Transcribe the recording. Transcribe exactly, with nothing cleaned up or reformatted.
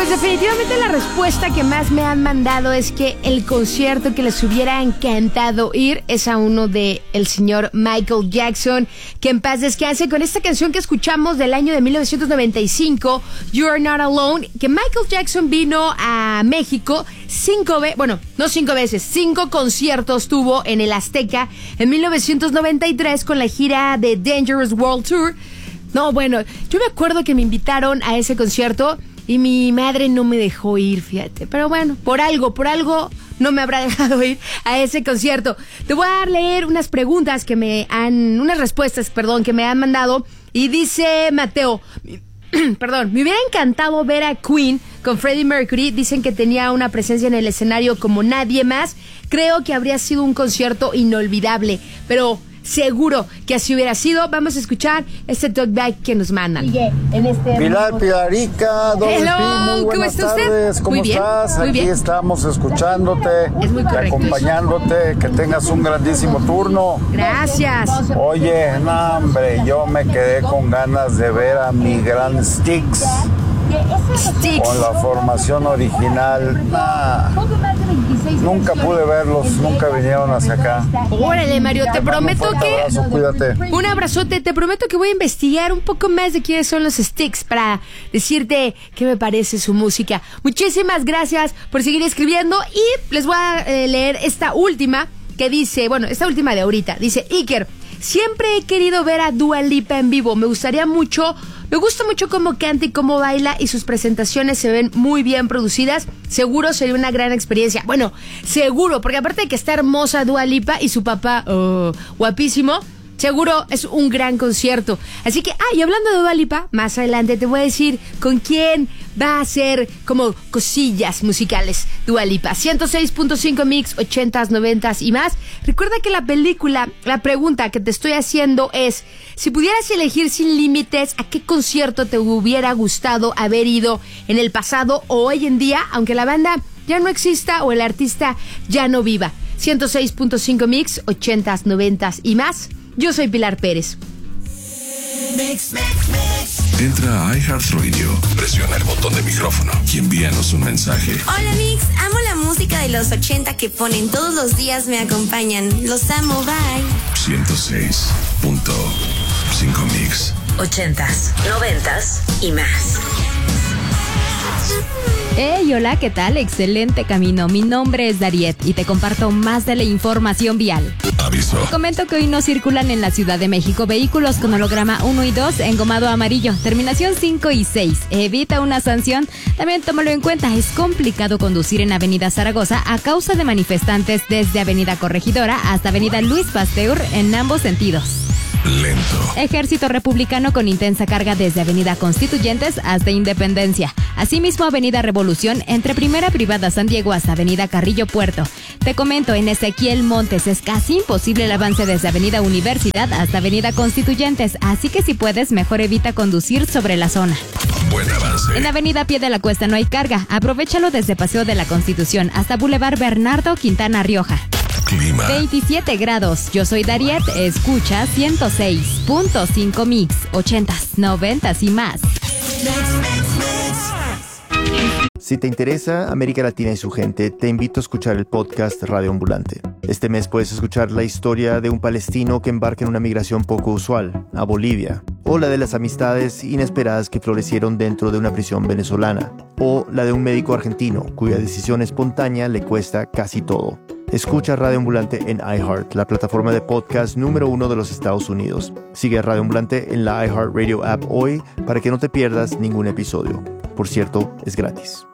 Pues definitivamente la respuesta que más me han mandado es que el concierto que les hubiera encantado ir es a uno de el señor Michael Jackson, que en paz descanse, con esta canción que escuchamos del año de mil novecientos noventa y cinco, You Are Not Alone, que Michael Jackson vino a México cinco veces, bueno, no cinco veces, cinco conciertos tuvo en el Azteca en mil novecientos noventa y tres con la gira de Dangerous World Tour. No, bueno, yo me acuerdo que me invitaron a ese concierto y mi madre no me dejó ir, fíjate. Pero bueno, por algo, por algo no me habrá dejado ir a ese concierto. Te voy a leer unas preguntas que me han... Unas respuestas, perdón, que me han mandado. Y dice Mateo... Perdón, me hubiera encantado ver a Queen con Freddie Mercury. Dicen que tenía una presencia en el escenario como nadie más. Creo que habría sido un concierto inolvidable. Pero... seguro que así hubiera sido. Vamos a escuchar este talkback que nos mandan. En este Pilar, Pilarica, Doble Hello, Pi, muy buenas ¿cómo está tardes. usted? ¿Cómo Muy bien, estás? muy Aquí bien. estamos escuchándote Es muy y correcto. acompañándote. Que tengas un grandísimo turno. Gracias. Oye, no, hombre, yo me quedé con ganas de ver a mi gran Styx. Styx. Con la formación original. Nah, nunca pude verlos, nunca vinieron hacia acá. Órale, Mario, te prometo Un que... abrazo, cuídate. Un abrazote, te prometo que voy a investigar un poco más de quiénes son los Styx para decirte qué me parece su música. Muchísimas gracias por seguir escribiendo y les voy a eh, leer esta última que dice, bueno, esta última de ahorita, dice Iker, siempre he querido ver a Dua Lipa en vivo, me gustaría mucho, me gusta mucho cómo canta y cómo baila y sus presentaciones se ven muy bien producidas, seguro sería una gran experiencia, bueno, seguro, porque aparte de que está hermosa Dua Lipa y su papá, oh, guapísimo, seguro es un gran concierto. Así que, ah, y hablando de Dua Lipa, más adelante te voy a decir con quién va a hacer como cosillas musicales Dua Lipa. ciento seis punto cinco Mix, ochentas, noventas y más. Recuerda que la película, la pregunta que te estoy haciendo es, si pudieras elegir sin límites, ¿a qué concierto te hubiera gustado haber ido en el pasado o hoy en día, aunque la banda ya no exista o el artista ya no viva? ciento seis punto cinco Mix, ochentas, noventas y más. Yo soy Pilar Pérez. Mix, mix, mix. Entra a iHeartRadio, presiona el botón de micrófono y envíanos un mensaje. Hola Mix, amo la música de los ochenta que ponen todos los días, me acompañan. Los amo, bye. ciento seis punto cinco Mix. Ochentas, noventas y más. Hey, hola, ¿qué tal? Excelente camino. Mi nombre es Dariet y te comparto más de la información vial. Aviso. Comento que hoy no circulan en la Ciudad de México vehículos con holograma uno y dos engomado amarillo, terminación cinco y seis. Evita una sanción. También tómalo en cuenta, es complicado conducir en Avenida Zaragoza a causa de manifestantes desde Avenida Corregidora hasta Avenida Luis Pasteur en ambos sentidos. Lento. Ejército Republicano con intensa carga desde Avenida Constituyentes hasta Independencia. Asimismo, Avenida Revolución entre Primera Privada San Diego hasta Avenida Carrillo Puerto. Te comento, en Ezequiel Montes es casi imposible el avance desde Avenida Universidad hasta Avenida Constituyentes, así que si puedes, mejor evita conducir sobre la zona. Buen avance. En Avenida Pie de la Cuesta no hay carga. Aprovechalo desde Paseo de la Constitución hasta Boulevard Bernardo Quintana Rioja. Clima. veintisiete grados. Yo soy Dariet. Escucha ciento seis punto cinco Mix. ochentas, noventas y más. Si te interesa América Latina y su gente, te invito a escuchar el podcast Radio Ambulante. Este mes puedes escuchar la historia de un palestino que embarca en una migración poco usual, a Bolivia, o la de las amistades inesperadas que florecieron dentro de una prisión venezolana, o la de un médico argentino cuya decisión espontánea le cuesta casi todo. Escucha Radio Ambulante en iHeart, la plataforma de podcast número uno de los Estados Unidos. Sigue a Radio Ambulante en la iHeartRadio app hoy para que no te pierdas ningún episodio. Por cierto, es gratis.